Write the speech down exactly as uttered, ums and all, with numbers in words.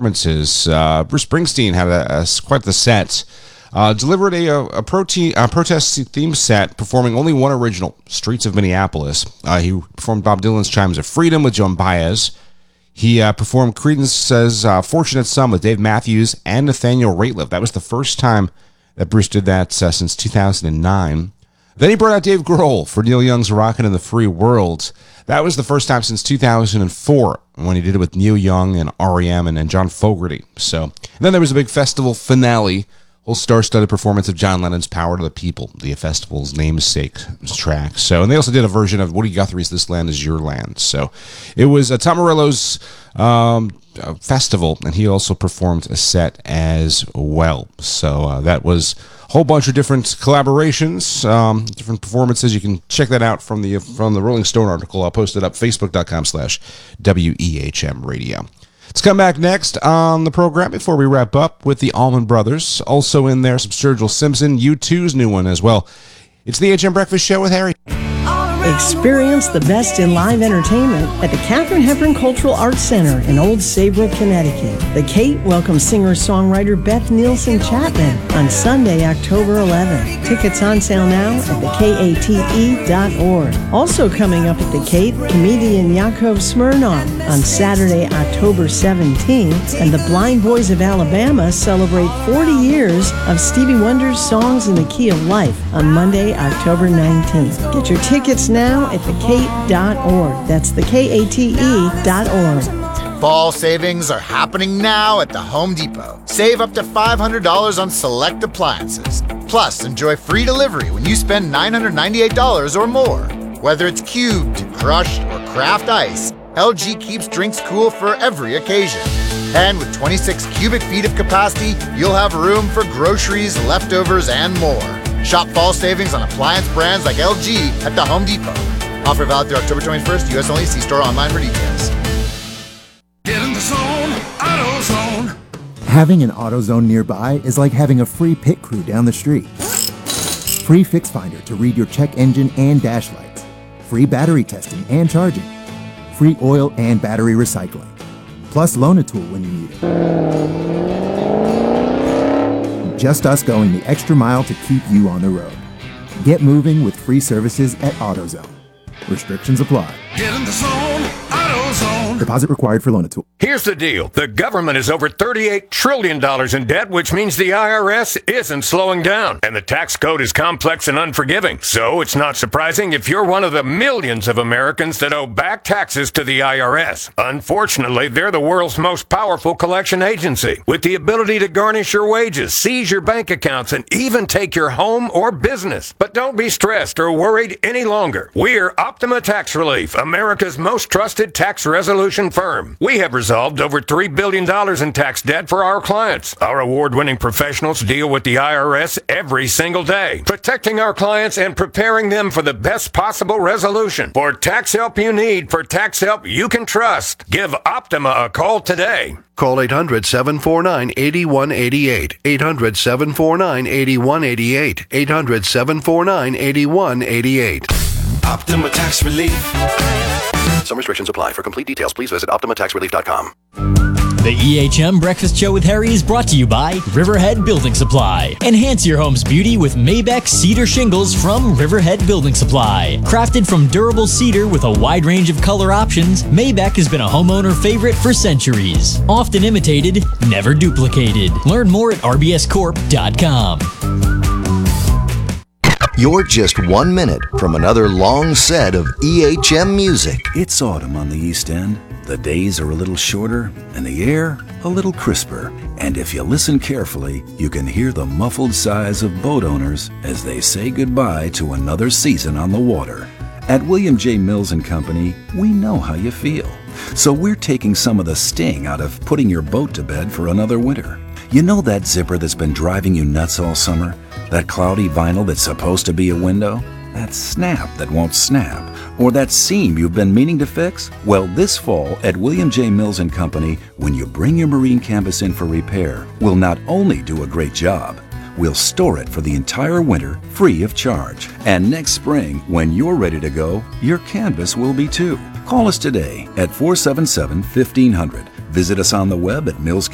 performances. Uh, Bruce Springsteen had a, a, quite the set. Uh, delivered a, a, a, protein, a protest theme set, performing only one original, Streets of Minneapolis. Uh, he performed Bob Dylan's Chimes of Freedom with Joan Baez. He uh, performed Creedence's uh, Fortunate Son with Dave Matthews and Nathaniel Rateliff. That was the first time that Bruce did that uh, since two thousand nine. Then he brought out Dave Grohl for Neil Young's Rockin' in the Free World. That was the first time since two thousand four when he did it with Neil Young and R E M and, and John Fogerty. So, and then there was a big festival finale, whole star-studded performance of John Lennon's Power to the People, the festival's namesake track. So, and they also did a version of Woody Guthrie's This Land Is Your Land. So it was uh, Tom Morello's um, uh, festival, and he also performed a set as well. So uh, that was a whole bunch of different collaborations, um, different performances. You can check that out from the from the Rolling Stone article. I'll post it up, facebook.com slash WEHM radio. Let's come back next on the program before we wrap up with the Allman Brothers. Also in there, some Sturgill Simpson, U two's new one as well. It's the H M Breakfast Show with Harry. Experience the best in live entertainment at the Katharine Hepburn Cultural Arts Center in Old Saybrook, Connecticut. The Kate welcomes singer-songwriter Beth Nielsen Chapman on Sunday, October eleventh. Tickets on sale now at the kate dot org. Also coming up at the Kate, comedian Yakov Smirnoff on Saturday, October seventeenth. And the Blind Boys of Alabama celebrate forty years of Stevie Wonder's Songs in the Key of Life on Monday, October nineteenth. Get your tickets now at the kate dot org. That's the K-A-T-E dot org. Fall savings are happening now at the Home Depot. Save up to five hundred dollars on select appliances. Plus, enjoy free delivery when you spend nine hundred ninety-eight dollars or more. Whether it's cubed, crushed, or craft ice, L G keeps drinks cool for every occasion. And with twenty-six cubic feet of capacity, you'll have room for groceries, leftovers, and more. Shop fall savings on appliance brands like L G at the Home Depot. Offer valid through October twenty-first. U S only. See store online for details. Get in the zone, AutoZone. Having an AutoZone nearby is like having a free pit crew down the street. Free Fix Finder to read your check engine and dash lights. Free battery testing and charging. Free oil and battery recycling. Plus Loan-A-Tool when you need it. Just us going the extra mile to keep you on the road. Get moving with free services at AutoZone. Restrictions apply. Get in the zone, AutoZone. Deposit required for Loan-A-Tool. Here's the deal. The government is over thirty-eight trillion dollars in debt, which means the I R S isn't slowing down. And the tax code is complex and unforgiving. So it's not surprising if you're one of the millions of Americans that owe back taxes to the I R S. Unfortunately, they're the world's most powerful collection agency, with the ability to garnish your wages, seize your bank accounts, and even take your home or business. But don't be stressed or worried any longer. We're Optima Tax Relief, America's most trusted tax resolution firm. We have resolved over three billion dollars in tax debt for our clients. Our award-winning professionals deal with the I R S every single day, protecting our clients and preparing them for the best possible resolution. For tax help you need, for tax help you can trust, give Optima a call today. Call eight hundred, seven four nine, eight one eight eight. eight hundred, seven four nine, eight one eight eight. eight hundred, seven four nine, eight one eight eight. Optima Tax Relief. Some restrictions apply. For complete details, please visit optima tax relief dot com. The E H M Breakfast Show with Harry is brought to you by Riverhead Building Supply. Enhance your home's beauty with Maybeck Cedar Shingles from Riverhead Building Supply. Crafted from durable cedar with a wide range of color options, Maybeck has been a homeowner favorite for centuries. Often imitated, never duplicated. Learn more at r b s corp dot com. You're just one minute from another long set of E H M music. It's autumn on the East End. The days are a little shorter and the air a little crisper. And if you listen carefully, you can hear the muffled sighs of boat owners as they say goodbye to another season on the water. At William J. Mills and Company, we know how you feel. So we're taking some of the sting out of putting your boat to bed for another winter. You know that zipper that's been driving you nuts all summer? That cloudy vinyl that's supposed to be a window? That snap that won't snap? Or that seam you've been meaning to fix? Well, this fall at William J. Mills and Company, when you bring your marine canvas in for repair, we'll not only do a great job, we'll store it for the entire winter free of charge. And next spring, when you're ready to go, your canvas will be too. Call us today at four seven seven, fifteen hundred. Visit us on the web at mills